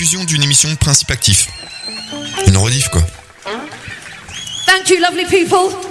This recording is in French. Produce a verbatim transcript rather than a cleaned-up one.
rediffusion d'une émission de Principe Actif. Une rediff, quoi. Thank you, lovely people.